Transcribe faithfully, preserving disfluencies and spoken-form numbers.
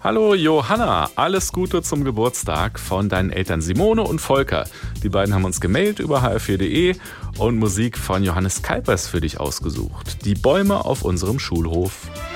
Hallo Johanna, alles Gute zum Geburtstag von deinen Eltern Simone und Volker. Die beiden haben uns gemailt über h f vier punkt d e und Musik von Johannes Kalpers für dich ausgesucht. Die Bäume auf unserem Schulhof.